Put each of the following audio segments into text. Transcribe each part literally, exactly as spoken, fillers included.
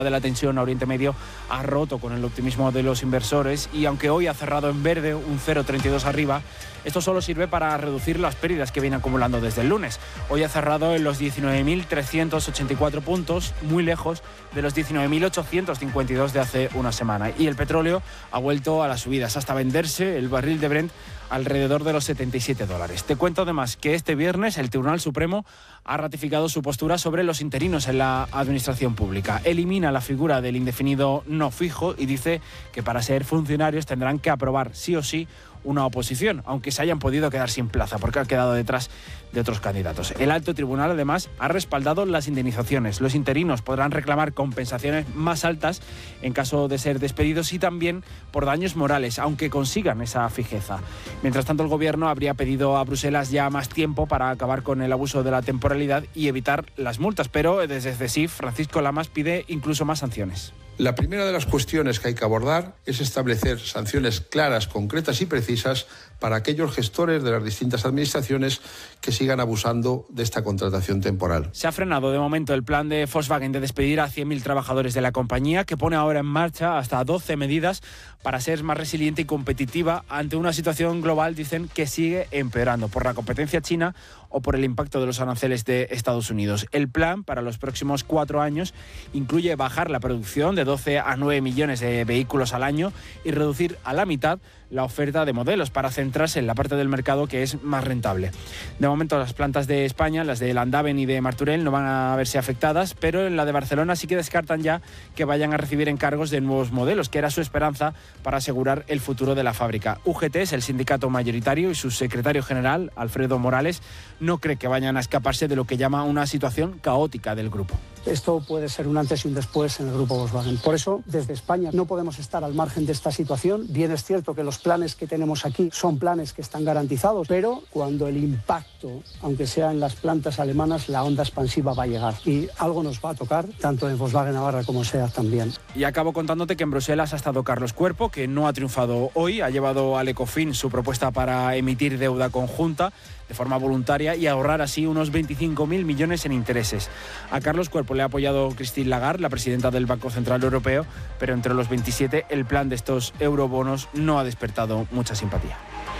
de la tensión a Oriente Medio ha roto con el optimismo de los inversores y aunque hoy ha cerrado en verde, un cero coma treinta y dos arriba, esto solo sirve para reducir las pérdidas que viene acumulando desde el lunes. Hoy ha cerrado en los diecinueve mil trescientos ochenta y cuatro puntos, muy lejos de los diecinueve mil ochocientos cincuenta y dos de hace una semana. Y el petróleo ha vuelto a las subidas, hasta venderse el barril de Brent alrededor de los setenta y siete dólares. Te cuento además que este viernes el Tribunal Supremo ha ratificado su postura sobre los interinos en la administración pública. Elimina la figura del indefinido no fijo y dice que para ser funcionarios tendrán que aprobar sí o sí una oposición, aunque se hayan podido quedar sin plaza, porque han quedado detrás de otros candidatos. El alto tribunal, además, ha respaldado las indemnizaciones. Los interinos podrán reclamar compensaciones más altas en caso de ser despedidos y también por daños morales, aunque consigan esa fijeza. Mientras tanto, el Gobierno habría pedido a Bruselas ya más tiempo para acabar con el abuso de la temporalidad y evitar las multas, pero desde CESIF, Francisco Lamas pide incluso más sanciones. La primera de las cuestiones que hay que abordar es establecer sanciones claras, concretas y precisas para aquellos gestores de las distintas administraciones que sigan abusando de esta contratación temporal. Se ha frenado de momento el plan de Volkswagen de despedir a cien mil trabajadores de la compañía, que pone ahora en marcha hasta doce medidas para ser más resiliente y competitiva ante una situación global, dicen, que sigue empeorando por la competencia china o por el impacto de los aranceles de Estados Unidos. El plan para los próximos cuatro años incluye bajar la producción de doce a nueve millones de vehículos al año y reducir a la mitad la oferta de modelos para centrarse en la parte del mercado que es más rentable. De momento las plantas de España, las de Landaven y de Martorell, no van a verse afectadas, pero en la de Barcelona sí que descartan ya que vayan a recibir encargos de nuevos modelos, que era su esperanza para asegurar el futuro de la fábrica. U G T es el sindicato mayoritario y su secretario general, Alfredo Morales, no cree que vayan a escaparse de lo que llama una situación caótica del grupo. Esto puede ser un antes y un después en el grupo Volkswagen. Por eso, desde España no podemos estar al margen de esta situación. Bien es cierto que los planes que tenemos aquí son planes que están garantizados, pero cuando el impacto, aunque sea en las plantas alemanas, la onda expansiva va a llegar. Y algo nos va a tocar, tanto en Volkswagen Navarra como SEAT también. Y acabo contándote que en Bruselas ha estado Carlos Cuerpo, que no ha triunfado hoy. Ha llevado al Ecofin su propuesta para emitir deuda conjunta de forma voluntaria y ahorrar así unos veinticinco mil millones en intereses. A Carlos Cuerpo le ha apoyado Christine Lagarde, la presidenta del Banco Central Europeo, pero entre los veintisiete el plan de estos eurobonos no ha despertado mucha simpatía.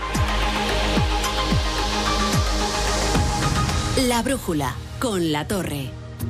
La brújula con La Torre.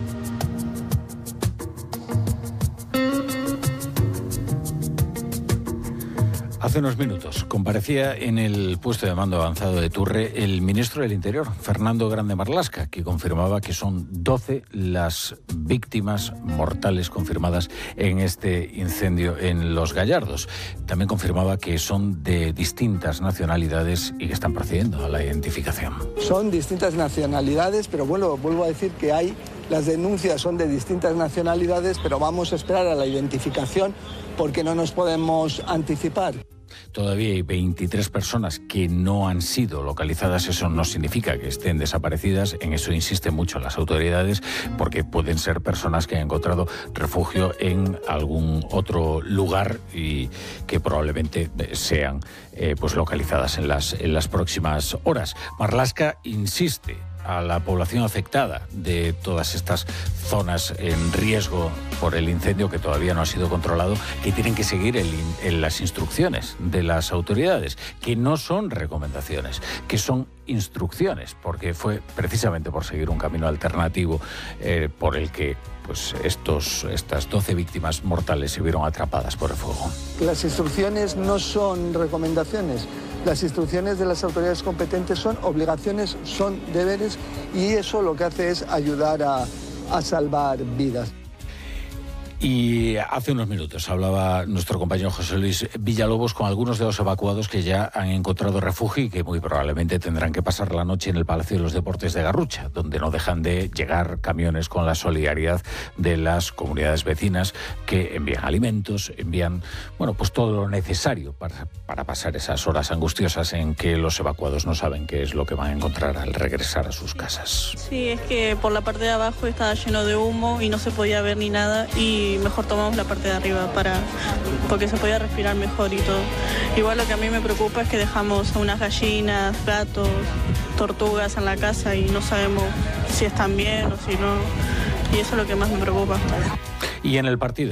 Hace unos minutos comparecía en el puesto de mando avanzado de Turre el ministro del Interior, Fernando Grande Marlaska, que confirmaba que son doce las víctimas mortales confirmadas en este incendio en Los Gallardos. También confirmaba que son de distintas nacionalidades y que están procediendo a la identificación. Son distintas nacionalidades, pero bueno, vuelvo a decir que hay... Las denuncias son de distintas nacionalidades, pero vamos a esperar a la identificación porque no nos podemos anticipar. Todavía hay veintitrés personas que no han sido localizadas. Eso no significa que estén desaparecidas. En eso insisten mucho las autoridades, porque pueden ser personas que han encontrado refugio en algún otro lugar y que probablemente sean eh, pues localizadas en las, en las próximas horas. Marlaska insiste a la población afectada de todas estas zonas en riesgo por el incendio que todavía no ha sido controlado, que tienen que seguir el, el, las instrucciones de las autoridades, que no son recomendaciones, que son instrucciones, porque fue precisamente por seguir un camino alternativo eh, por el que pues estos, estas doce víctimas mortales se vieron atrapadas por el fuego. Las instrucciones no son recomendaciones. Las instrucciones de las autoridades competentes son obligaciones, son deberes, y eso lo que hace es ayudar a, a salvar vidas. Y hace unos minutos hablaba nuestro compañero José Luis Villalobos con algunos de los evacuados que ya han encontrado refugio y que muy probablemente tendrán que pasar la noche en el Palacio de los Deportes de Garrucha, donde no dejan de llegar camiones con la solidaridad de las comunidades vecinas que envían alimentos, envían, bueno, pues todo lo necesario para, para pasar esas horas angustiosas en que los evacuados no saben qué es lo que van a encontrar al regresar a sus casas. Sí, es que por la parte de abajo estaba lleno de humo y no se podía ver ni nada, y mejor tomamos la parte de arriba para porque se podía respirar mejor y todo. Igual lo que a mí me preocupa es que dejamos unas gallinas, gatos, tortugas en la casa y no sabemos si están bien o si no, y eso es lo que más me preocupa. Y en el partido